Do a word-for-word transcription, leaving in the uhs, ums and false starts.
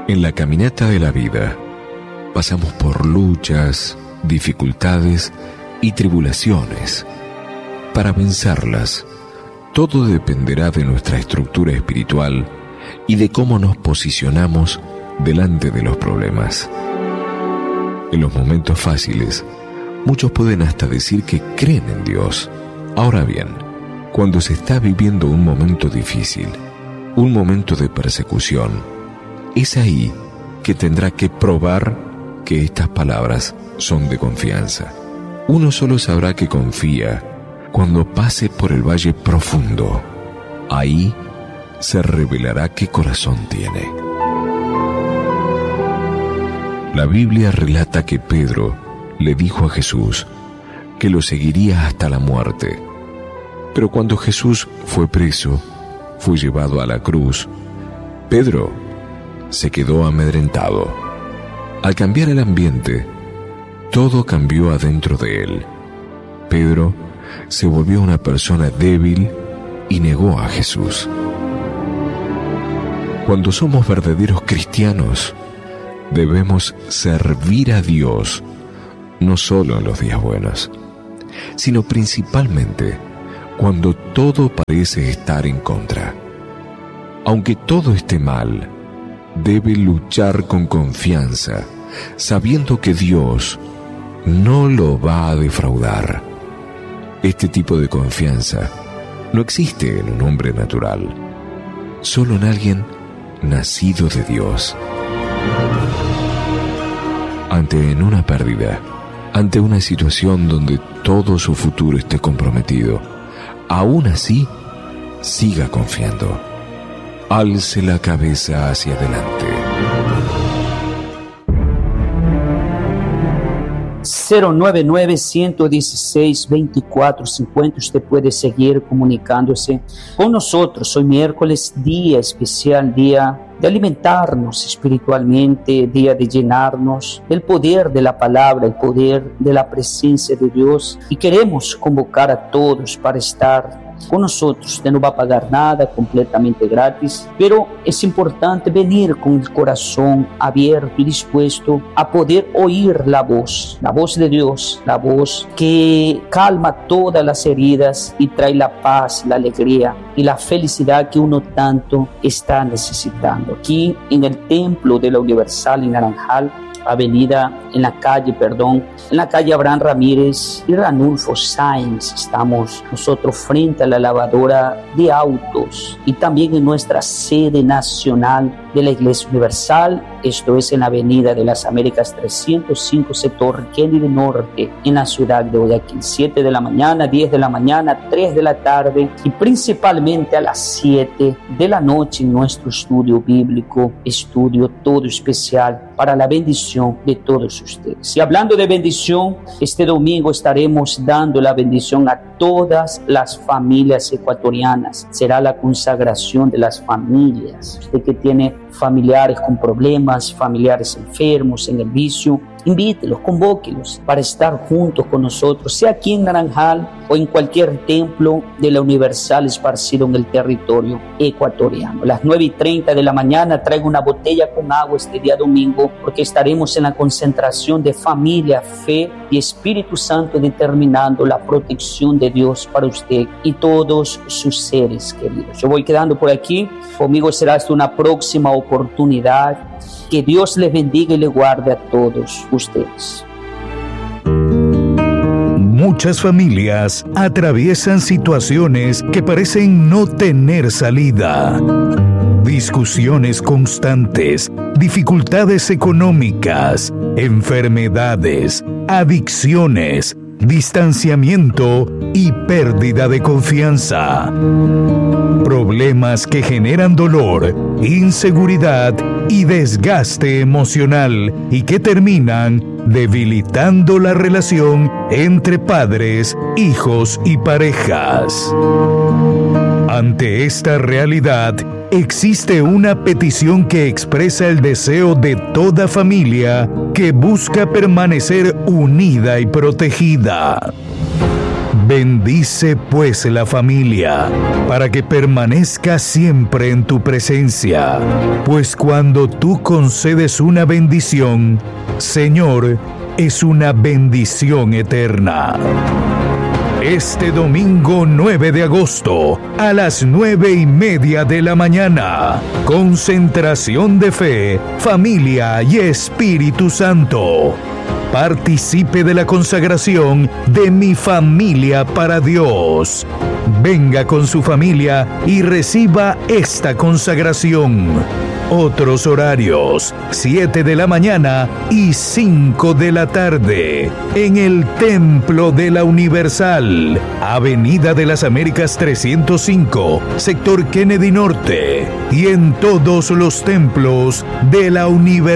En la caminata de la vida pasamos por luchas, dificultades y tribulaciones. Para vencerlas, todo dependerá de nuestra estructura espiritual y de cómo nos posicionamos delante de los problemas. En los momentos fáciles, muchos pueden hasta decir que creen en Dios. Ahora bien, cuando se está viviendo un momento difícil, un momento de persecución, es ahí que tendrá que probar que estas palabras son de confianza. Uno solo sabrá que confía cuando pase por el valle profundo. Ahí se revelará qué corazón tiene. La Biblia relata que Pedro le dijo a Jesús que lo seguiría hasta la muerte. Pero cuando Jesús fue preso, fue llevado a la cruz, Pedro se quedó amedrentado. Al cambiar el ambiente, todo cambió adentro de él. Pedro se volvió una persona débil y negó a Jesús. Cuando somos verdaderos cristianos, debemos servir a Dios, no solo en los días buenos, sino principalmente cuando todo parece estar en contra. Aunque todo esté mal, debe luchar con confianza, sabiendo que Dios no lo va a defraudar. Este tipo de confianza no existe en un hombre natural, solo en alguien nacido de Dios. Ante en una pérdida, ante una situación donde todo su futuro esté comprometido, aún así, siga confiando. Alce la cabeza hacia adelante. cero nueve nueve, uno uno seis, veinticuatro cincuenta. Usted puede seguir comunicándose con nosotros. Hoy miércoles, día especial, día de alimentarnos espiritualmente, día de llenarnos del poder de la palabra, el poder de la presencia de Dios. Y queremos convocar a todos para estar con nosotros. Usted no va a pagar nada, completamente gratis, pero es importante venir con el corazón abierto y dispuesto a poder oír la voz, la voz de Dios, la voz que calma todas las heridas y trae la paz, la alegría y la felicidad que uno tanto está necesitando. Aquí en el Templo de la Universal en Naranjal, avenida, en la calle, perdón, en la calle Abraham Ramírez y Ranulfo Sáenz. Estamos nosotros frente a la lavadora de autos y también en nuestra sede nacional de la Iglesia Universal. Esto es en la avenida de las Américas trescientos cinco, sector Kennedy Norte, en la ciudad de Guayaquil. siete de la mañana, diez de la mañana, tres de la tarde y principalmente a las siete de la noche en nuestro estudio bíblico, estudio todo especial para la bendición de todos ustedes. Y hablando de bendición, este domingo estaremos dando la bendición a todas las familias ecuatorianas. Será la consagración de las familias. Usted que tiene familiares con problemas, familiares enfermos en el vicio, invítelos, convóquelos para estar juntos con nosotros, sea aquí en Naranjal o en cualquier templo de la Universal esparcido en el territorio ecuatoriano. A las nueve y treinta de la mañana traigo una botella con agua este día domingo, porque estaremos en la concentración de familia, fe y Espíritu Santo, determinando la protección de Dios para usted y todos sus seres queridos. Yo voy quedando por aquí. Conmigo será hasta una próxima oportunidad. Que Dios les bendiga y les guarde a todos ustedes. Muchas familias atraviesan situaciones que parecen no tener salida. Discusiones constantes, dificultades económicas, enfermedades, adicciones, distanciamiento y pérdida de confianza. Problemas que generan dolor, inseguridad y desgaste emocional y que terminan debilitando la relación entre padres, hijos y parejas. Ante esta realidad, existe una petición que expresa el deseo de toda familia que busca permanecer unida y protegida. Bendice pues la familia, para que permanezca siempre en tu presencia, pues cuando tú concedes una bendición, Señor, es una bendición eterna. Este domingo nueve de agosto, a las nueve y media de la mañana, concentración de fe, familia y Espíritu Santo. Participe de la consagración de Mi Familia para Dios. Venga con su familia y reciba esta consagración. Otros horarios, siete de la mañana y cinco de la tarde, en el Templo de la Universal, Avenida de las Américas trescientos cinco, sector Kennedy Norte, y en todos los templos de la Universal.